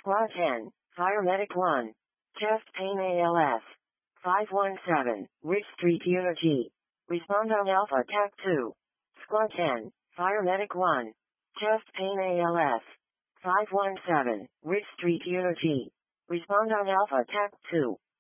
Squad 10, Fire Medic 1. Chest Pain ALS. 517, Ridge Street Unity. Respond on Alpha TAC 2. Squad 10, Fire Medic 1. Chest Pain ALS. 517, Ridge Street Unity. Respond on Alpha TAC 2.